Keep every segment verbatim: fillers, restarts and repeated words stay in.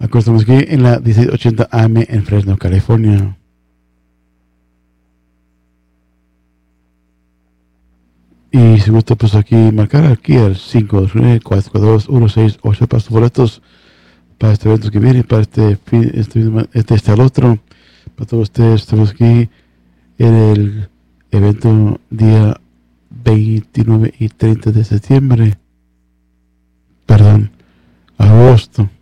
Estamos aquí en la dieciséis ochenta A M en Fresno, California. Y si gusta, pues aquí marcar aquí al cinco dos nueve, cuatro dos uno seis ocho para sus boletos para este evento que viene, para este fin, este, este, este al otro. Para todos ustedes, estamos aquí en el evento día veintinueve y treinta de septiembre. Perdón, agosto.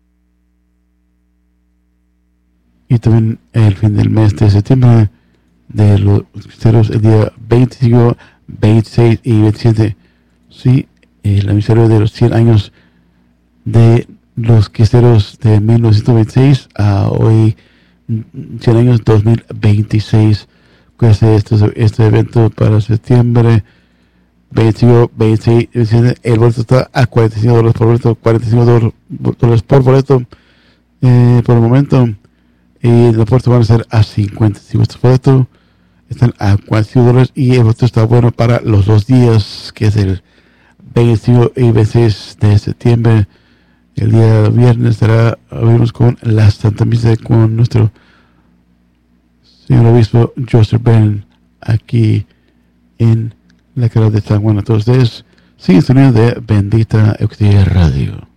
Y también el fin del mes de septiembre de los cristeros, el día veinticinco, veintiséis y veintisiete. Sí, el aniversario de los cien años de los cristeros de mil novecientos veintiséis a hoy, cien años dos mil veintiséis. Pues este, este evento para septiembre veinticinco, veintiséis y veintisiete. El boleto está a cuarenta y cinco dólares por boleto, cuarenta y cinco dólares por boleto eh, por el momento. Y los puertos van a ser a cincuenta y cinco. Estos boletos están a cuarenta y cinco dólares y el boleto está bueno para los dos días, que es el veinticinco y veintiséis de septiembre. El día viernes estará, abrimos con la Santa Misa con nuestro señor obispo Joseph Ben aquí en la cara de San Juan. A todos ustedes, sin sonido de Bendita Eucaristía Radio.